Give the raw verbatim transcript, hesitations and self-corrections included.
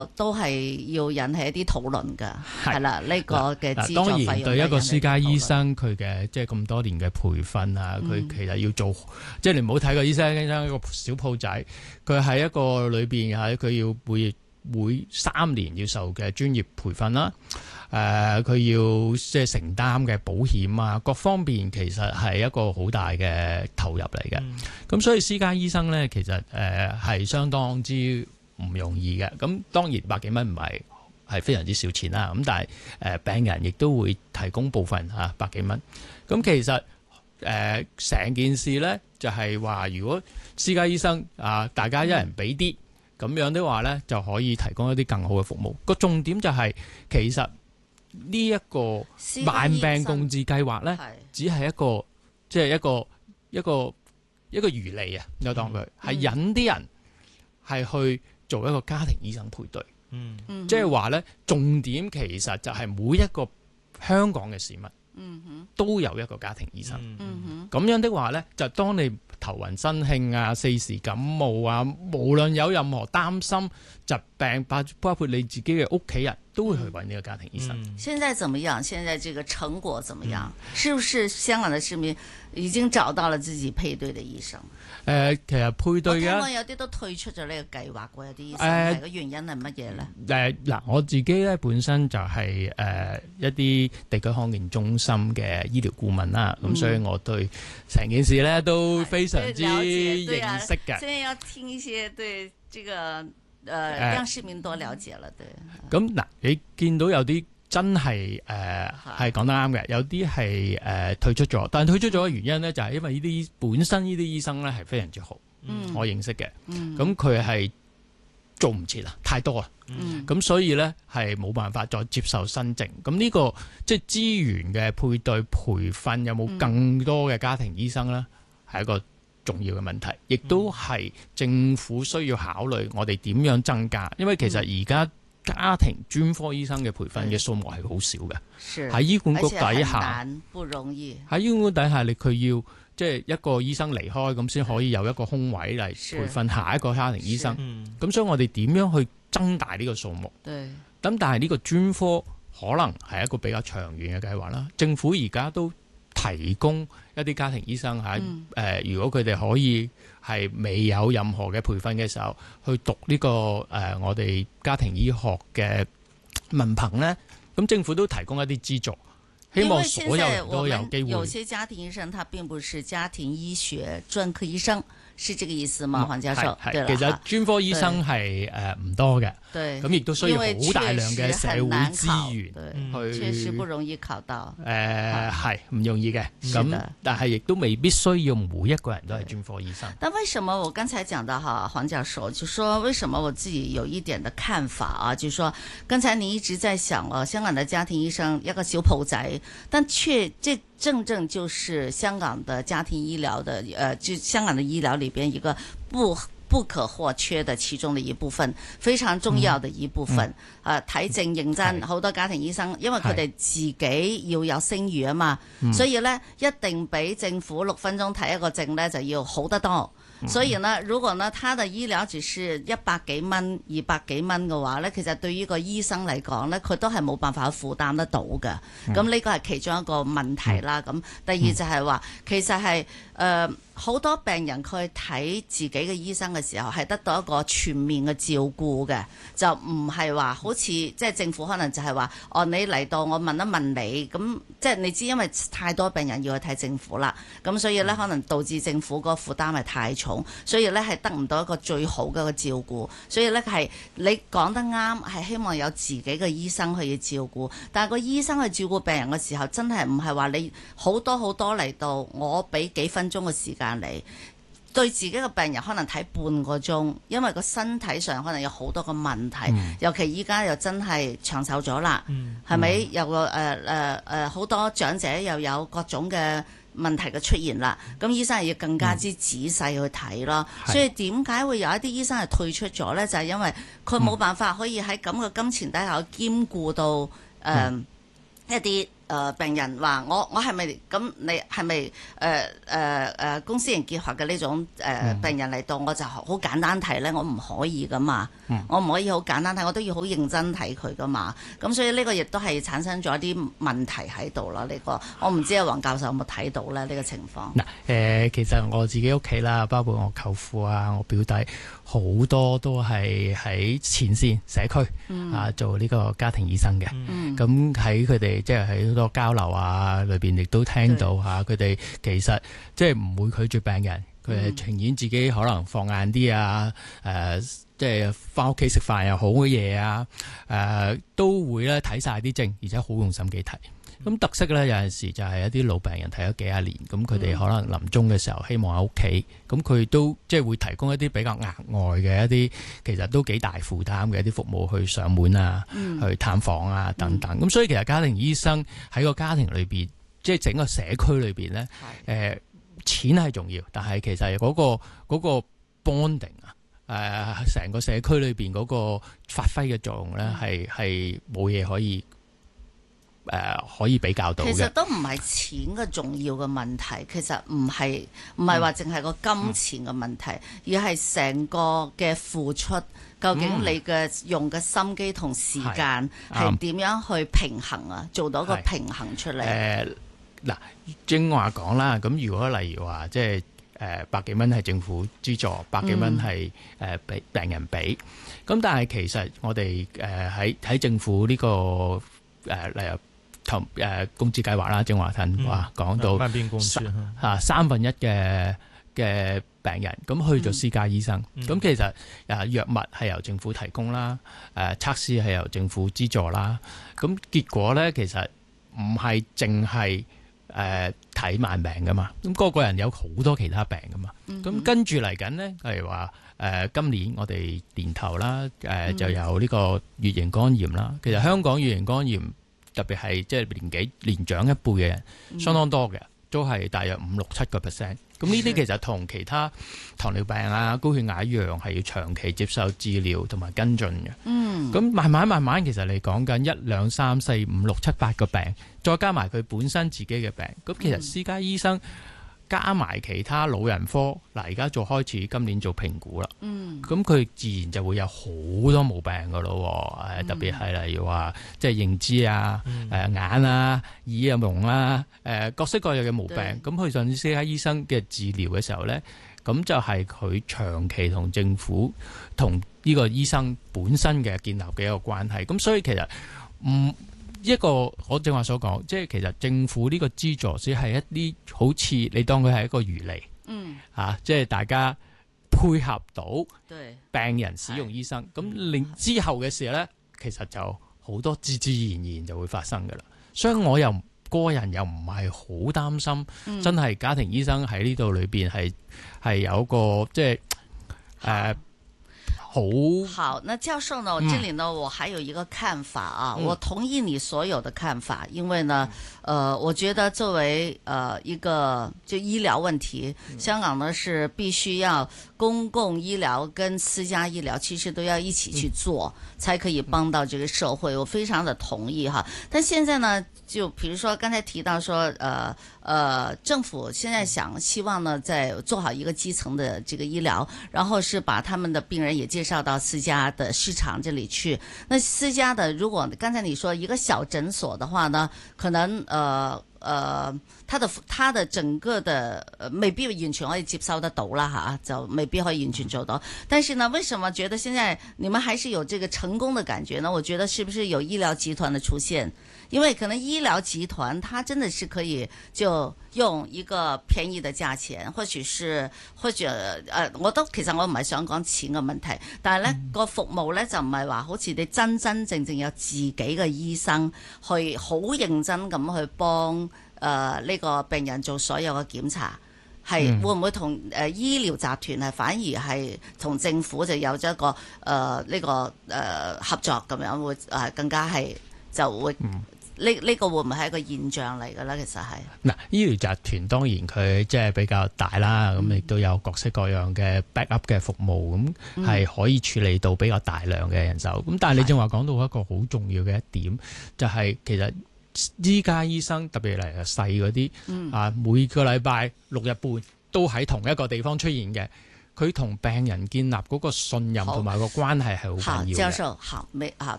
都係要引起一啲討論㗎，係啦，呢個嘅資助當費用然對一個私家醫生佢嘅即係咁多年嘅培訓啊，佢、嗯、其實要做，即係你唔好睇個醫生醫生一個小鋪仔，佢喺一個裏邊係佢要每每三年要受嘅專業培訓啦，誒、呃、佢要即係承擔嘅保險啊，各方面其實係一個好大嘅投入嚟嘅。咁、嗯、所以私家醫生咧，其實誒係、呃、相當之唔容易嘅，咁當然百幾蚊唔係係非常之少錢啦。咁但係誒、呃、病人亦都會提供部分嚇、啊、百幾蚊。咁其實誒成、呃、件事咧就係、是、話，如果私家醫生啊，大家一人俾啲咁樣的話咧，就可以提供一啲更好嘅服務。個重點就係、是、其實呢一個慢病共治計劃咧，只係一個即係、就是、一個一個一個餘利啊，我當佢係、嗯、引啲人係去做一個家庭醫生配對，嗯，即係話咧，重點其實就係每一個香港嘅市民，嗯哼，都有一個家庭醫生，嗯哼，咁樣的話咧，就當你頭暈身慶啊、四時感冒啊，無論有任何擔心疾病，包包括你自己嘅屋企人，都會去揾呢個家庭醫生。 嗯、現在怎麼樣？現在這個成果怎麼樣？嗯、是不是香港的市民已經找到了自己配對的醫生？ 誒、呃，其實配對嘅， 我聽講有啲都退出咗呢個計劃過，有啲醫生係個、呃、原因係乜嘢咧？ 誒嗱、呃，我自己咧本身就係、是、誒、呃、一啲地區康健中心嘅醫療顧問啦，咁、嗯、所以我對成件事咧都非常之認識嘅。 現在要聽一些對這個誒、呃呃、讓市民多了解了，對。 咁嗱、呃，你見到有啲真係誒係講得啱嘅，有啲係誒退出咗，但係退出咗嘅原因咧，就係因為呢啲本身呢啲醫生咧係非常之好，嗯、我認識嘅，咁佢係做唔切啦，太多啦，咁、嗯、所以咧係冇辦法再接受新症。咁呢、這個即係資源嘅配對培訓有冇更多嘅家庭醫生咧，係、嗯、一個重要嘅問題，亦都係政府需要考慮我哋點樣增加，因為其實而家家庭專科醫生嘅培訓嘅數目係好少嘅，喺醫管局底下不容易。 喺醫管局底下，你佢要即係一個醫生離開，咁先可以有一個空位嚟培訓下一個家庭醫生。咁所以我哋點樣去增大呢個數目？咁但係呢個專科可能係一個比較長遠嘅計劃啦。政府而家都提供一啲家庭醫生喺誒、嗯呃，如果佢哋可以係未有任何嘅培訓嘅時候，去讀呢、這個誒、呃、我哋家庭醫學嘅文憑咧，咁政府都提供一啲資助，希望所有人都有機會。 有些家庭醫生，他並不是家庭醫學專科醫生。是這個意思嗎，黃教授？對， 其實專科醫生係誒唔多嘅，咁亦都需要好大量嘅社會資源去， 確實不容易考到。 誒係唔容易嘅，咁但係亦都未必需要每一個人都係專科醫生。 但為什麼我剛才講到哈，黃教授就說為什麼我自己有一點的看法啊，就是說剛才你一直在想啊，香港的家庭醫生一個小鋪仔，但卻這正正就是香港的家庭醫療的，呃，就香港的醫療裏邊一個不不可或缺的其中的一部分，非常重要的一部分。誒、嗯，睇、呃、症認真，好多家庭醫生，因為佢哋自己要有聲譽啊嘛，所以呢，一定比政府六分鐘睇一個症呢就要好得多。所以呢，如果呢，他的醫療只是一百幾蚊、二百幾蚊嘅話呢，其實對於個醫生嚟講呢，佢都係冇辦法負擔得到嘅。咁呢個係其中一個問題啦。咁第二就係話，其實係誒好多病人佢睇自己嘅醫生嘅時候係得到一個全面嘅照顧嘅，就唔係話好似即係政府可能就係話，哦，你嚟到我問一問你，咁即係你知因為太多病人要去睇政府啦，咁所以呢，可能導致政府個負擔係太重。所以咧係得唔到一個最好嘅一個照顧，所以咧係你講得啱，係希望有自己嘅醫生去照顧。但係個醫生去照顧病人嘅時候，真係唔係話你好多好多嚟到，我俾幾分鐘嘅時間你，對自己嘅病人可能睇半個鐘，因為個身體上可能有好多個問題，嗯、尤其依家又真係長壽咗啦，係咪、嗯？有個誒誒誒好多長者又有各種嘅問題嘅出現啦，咁醫生係要更加之仔細去睇咯。嗯、所以點解會有一啲醫生係退出咗呢？就係、是、因為佢冇辦法可以喺咁嘅金錢底下兼顧到誒、呃嗯、一啲誒、 誒病人話我我係咪咁？你係咪誒誒誒公私營結合嘅呢種誒病人嚟到，我就好簡單睇咧？我唔可以噶嘛，嗯、我唔可以好簡單睇，我都要好認真睇佢噶嘛。咁所以呢個亦都係產生咗一啲問題喺度啦。呢、呢個我唔知阿黃教授有冇睇到咧？呢、呢個情況嗱誒，其實我自己屋企啦，包括我舅父啊、我表弟，好多都係喺前線社區、嗯、啊做呢個家庭醫生嘅。咁喺佢哋即係喺好多交流啊裏邊，亦都聽到嚇佢哋其實即係唔會拒絕病人，佢係情願自己可能放晏啲啊，誒即係翻屋企食飯又好嘅嘢啊，誒、呃、都會咧睇晒啲症，而且好用心機睇。咁特色咧，有陣時就係一啲老病人睇咗幾廿年，咁佢哋可能臨終嘅時候希望喺屋企，咁佢都即係會提供一啲比較額外嘅一啲，其實都幾大負擔嘅一啲服務去上門啊，嗯、去探訪啊等等。咁、嗯、所以其實家庭醫生喺個家庭裏邊，即係整個社區裏邊咧，誒、呃、錢係重要，但係其實嗰、嗰個嗰、嗰個 bonding 啊，誒成個社區裏邊嗰個發揮嘅作用咧，係係冇嘢可以。誒、呃，可以比較到嘅。其實都唔係錢嘅重要嘅問題，其實唔係唔係話淨係個金錢嘅問題，嗯、而係成個嘅付出，究竟你嘅用嘅心機同時間係點樣去平衡啊？嗯、做到個平衡出嚟。誒，嗱，正話講啦，咁如果例如話即係誒百幾蚊係政府資助，百幾蚊係誒俾病人俾，咁、嗯、但係其實我哋誒喺喺政府呢、這個誒、呃、例如。同誒工資計劃啦，正話聽話講到三嚇三分一嘅嘅病人咁去咗私家醫生，咁、嗯、其實誒藥物係由政府提供啦，誒測試係由政府資助啦，咁結果咧其實唔係淨係誒睇慢病噶嘛，咁、那個個人有好多其他病噶嘛，咁、嗯、跟住嚟緊咧，例如話誒今年我哋年頭啦，誒、呃、就有呢個乙型肝炎啦，其實香港乙型肝炎。特別係即係年紀年長一輩嘅人，相當多嘅，都係大約五六七個 percent。咁呢啲其實同其他糖尿病啊、高血壓一樣，係要長期接受治療同埋跟進嘅。嗯，咁慢慢慢慢，其實你講緊一兩三四五六七八個病，再加埋佢本身自己嘅病，咁其實私家醫生。加埋其他老人科，嗱而家做開始今年做評估啦，嗯，咁佢自然就會有好多毛病噶咯，誒、嗯，特別係例如話即係認知啊，誒、嗯呃、眼啊、耳啊、聾啊，誒、呃、各式各樣嘅毛病，咁去上私家醫生嘅治療嘅時候咧，咁就係佢長期同政府同呢個醫生本身嘅建立嘅一個關係，咁所以其實唔。嗯一個我正話所講，即係其實政府呢個資助只係一啲好似你當佢係一個魚餌，嗯，啊，即係大家配合到病人使用醫生，咁令之後嘅事咧，其實就好多自自然然就會發生噶啦。所以我又個人又唔係好擔心，嗯、真係家庭醫生喺呢度裏邊係係有一個即係誒。呃好，好，那教授呢？這裏呢，我還有一個看法啊，嗯、我同意你所有的看法，因為呢，呃，我覺得作為呃一個就醫療問題，香港呢是必須要公共醫療跟私家醫療其實都要一起去做，嗯、才可以幫到這個社會。我非常的同意哈。但現在呢，就比如說剛才提到說，呃呃，政府現在想希望呢，在做好一個基層的這個醫療，然後是把他們的病人也介紹到私家的市場這裏去。那私家的，如果剛才你說一個小診所的話呢，可能呃呃，它的它的整個的未必完全可以接收得到啦哈，就未必可以完全做到。但是呢，為什麼覺得現在你們還是有這個成功的感覺呢？我覺得是不是有醫療集團的出現？因為可能醫療集團，它真的是可以就用一個便宜的價錢，或許是或者誒，我都其實我唔係想講錢嘅問題，但係咧、嗯、個服務咧就唔係話好似你真真正正有自己嘅醫生去好認真咁去幫誒呢、呃這個病人做所有嘅檢查，係、嗯、會唔會同誒、呃、醫療集團係反而係同政府就有咗一個誒呢、呃這個誒、呃、合作咁樣會誒、呃、更加係就會。嗯呢呢、這個會唔會係一個現象嚟嘅咧？其實係嗱，醫療集團當然佢即係比較大啦，咁亦、嗯、都有各式各樣嘅 backup 嘅服務，咁係、嗯、可以處理到比較大量嘅人手。咁、嗯、但係你正話講到一個好重要嘅一點，就係、是、其實依家醫生特別嚟細嗰啲，嗯、啊每個禮拜六日半都喺同一個地方出現嘅，佢同病人建立嗰個信任同埋個關係係好緊要嘅。 好，教授，好，沒好。